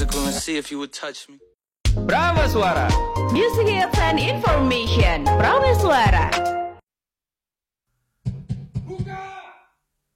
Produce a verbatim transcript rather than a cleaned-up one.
physical and see if you would touch me. Bravo Suara. Music hits and information.